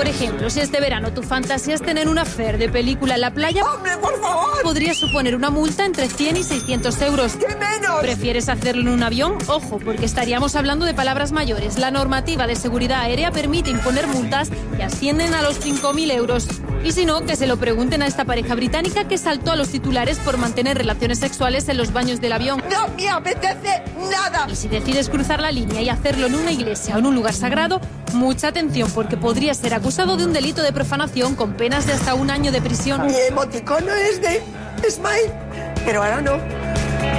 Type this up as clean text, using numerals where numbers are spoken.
Por ejemplo, si este verano tu fantasía es tener una affair de película en la playa, ¡Hombre, por favor! podría suponer una multa entre 100 y 600 euros. ¡Qué menos! ¿Prefieres hacerlo en un avión? Ojo, porque estaríamos hablando de palabras mayores. La normativa de seguridad aérea permite imponer multas que ascienden a los 5.000 euros. Y si no, que se lo pregunten a esta pareja británica que saltó a los titulares por mantener relaciones sexuales en los baños del avión. ¡No me apetece nada! Y si decides cruzar la línea y hacerlo en una iglesia o en un lugar sagrado, mucha atención, porque podrías ser acusado de un delito de profanación con penas de hasta 1 año de prisión. Mi emoticono es de Smile, pero ahora no.